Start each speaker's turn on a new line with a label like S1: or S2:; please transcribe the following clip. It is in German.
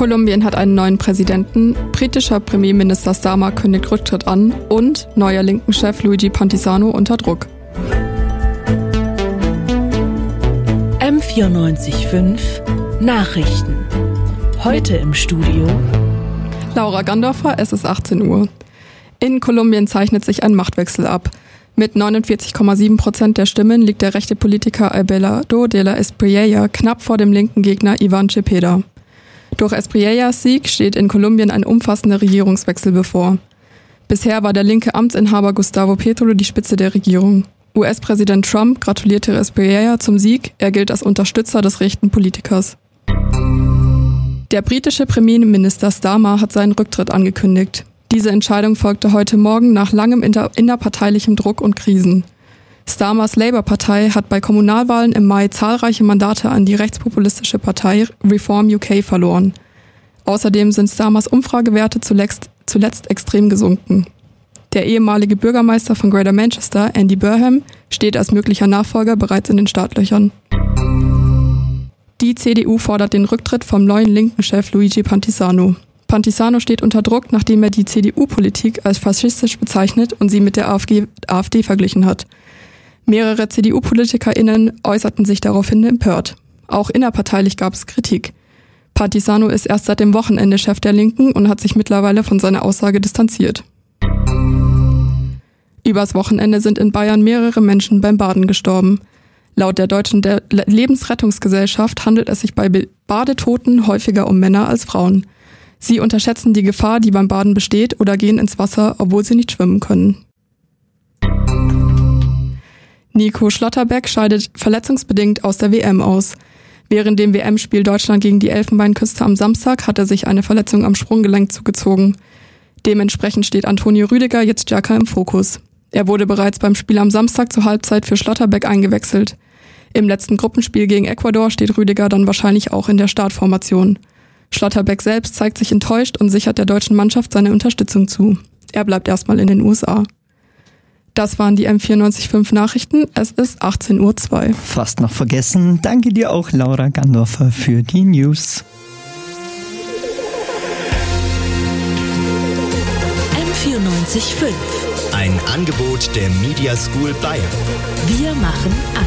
S1: Kolumbien hat einen neuen Präsidenten, britischer Premierminister Starmer kündigt Rücktritt an und neuer Linken-Chef Luigi Pantisano unter Druck.
S2: M94.5 Nachrichten. Heute im Studio
S1: Laura Gandorfer, es ist 18 Uhr. In Kolumbien zeichnet sich ein Machtwechsel ab. Mit 49,7% der Stimmen liegt der rechte Politiker Abelardo de la Espriella knapp vor dem linken Gegner Iván Cepeda. Durch Espriellas Sieg steht in Kolumbien ein umfassender Regierungswechsel bevor. Bisher war der linke Amtsinhaber Gustavo Petro die Spitze der Regierung. US-Präsident Trump gratulierte Espriella zum Sieg, er gilt als Unterstützer des rechten Politikers. Der britische Premierminister Starmer hat seinen Rücktritt angekündigt. Diese Entscheidung folgte heute Morgen nach langem innerparteilichem Druck und Krisen. Starmers Labour-Partei hat bei Kommunalwahlen im Mai zahlreiche Mandate an die rechtspopulistische Partei Reform UK verloren. Außerdem sind Starmers Umfragewerte zuletzt extrem gesunken. Der ehemalige Bürgermeister von Greater Manchester, Andy Burnham, steht als möglicher Nachfolger bereits in den Startlöchern. Die CDU fordert den Rücktritt vom neuen linken Chef Luigi Pantisano. Pantisano steht unter Druck, nachdem er die CDU-Politik als faschistisch bezeichnet und sie mit der AfD verglichen hat. Mehrere CDU-PolitikerInnen äußerten sich daraufhin empört. Auch innerparteilich gab es Kritik. Pantisano ist erst seit dem Wochenende Chef der Linken und hat sich mittlerweile von seiner Aussage distanziert. Übers Wochenende sind in Bayern mehrere Menschen beim Baden gestorben. Laut der Deutschen Lebensrettungsgesellschaft handelt es sich bei Badetoten häufiger um Männer als Frauen. Sie unterschätzen die Gefahr, die beim Baden besteht, oder gehen ins Wasser, obwohl sie nicht schwimmen können. Nico Schlotterbeck scheidet verletzungsbedingt aus der WM aus. Während dem WM-Spiel Deutschland gegen die Elfenbeinküste am Samstag hat er sich eine Verletzung am Sprunggelenk zugezogen. Dementsprechend steht Antonio Rüdiger jetzt stärker im Fokus. Er wurde bereits beim Spiel am Samstag zur Halbzeit für Schlotterbeck eingewechselt. Im letzten Gruppenspiel gegen Ecuador steht Rüdiger dann wahrscheinlich auch in der Startformation. Schlotterbeck selbst zeigt sich enttäuscht und sichert der deutschen Mannschaft seine Unterstützung zu. Er bleibt erstmal in den USA. Das waren die M94.5 Nachrichten. Es ist 18:02 Uhr.
S3: Fast noch vergessen. Danke dir auch, Laura Gandorfer, für die News.
S2: M94.5
S4: Ein Angebot der Media School Bayern.
S2: Wir machen